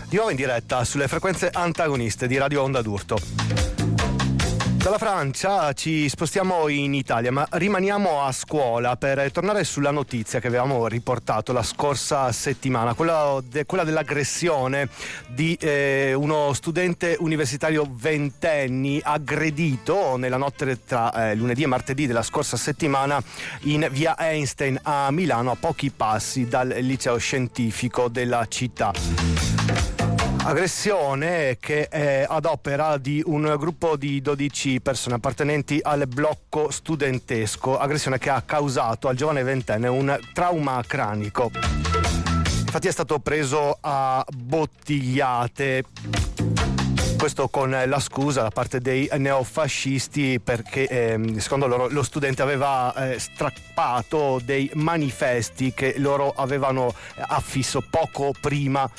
Di nuovo in diretta sulle frequenze antagoniste di Radio Onda d'Urto. Dalla Francia ci spostiamo in Italia, ma rimaniamo a scuola per tornare sulla notizia che avevamo riportato la scorsa settimana, quella dell'aggressione di uno studente universitario ventenni aggredito nella notte tra lunedì e martedì della scorsa settimana in via Einstein a Milano, a pochi passi dal liceo scientifico della città. Aggressione che è ad opera di un gruppo di 12 persone appartenenti al blocco studentesco, aggressione che ha causato al giovane ventenne un trauma cranico. Infatti è stato preso a bottigliate, questo con la scusa da parte dei neofascisti perché secondo loro lo studente aveva strappato dei manifesti che loro avevano affisso poco prima.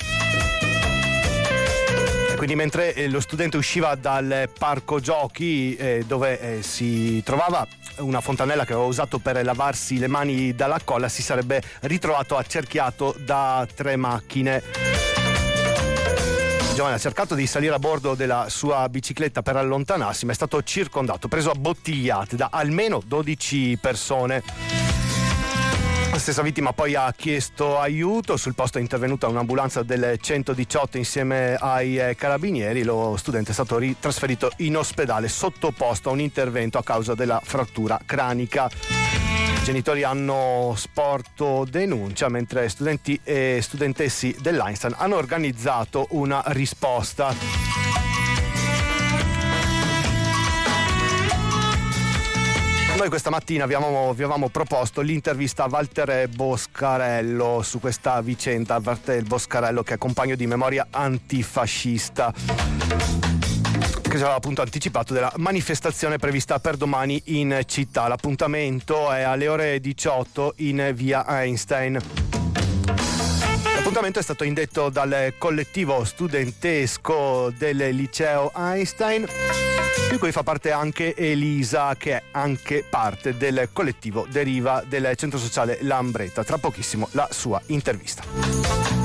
Quindi mentre lo studente usciva dal parco giochi dove si trovava una fontanella che aveva usato per lavarsi le mani dalla colla, si sarebbe ritrovato accerchiato da 3 macchine. Il giovane ha cercato di salire a bordo della sua bicicletta per allontanarsi, ma è stato circondato, preso a bottigliate da almeno 12 persone. La stessa vittima poi ha chiesto aiuto, sul posto è intervenuta un'ambulanza del 118 insieme ai carabinieri. Lo studente è stato trasferito in ospedale sottoposto a un intervento a causa della frattura cranica. I genitori hanno sporto denuncia mentre studenti e studentessi dell'Einstein hanno organizzato una risposta. Noi questa mattina vi avevamo proposto l'intervista a Walter Boscarello su questa vicenda. Walter Boscarello, che è compagno di Memoria Antifascista, che ci aveva appunto anticipato della manifestazione prevista per domani in città. L'appuntamento è alle ore 18 in via Einstein. L'appuntamento è stato indetto dal collettivo studentesco del liceo Einstein, di cui fa parte anche Elisa, che è anche parte del collettivo Deriva del centro sociale Lambretta. Tra pochissimo la sua intervista.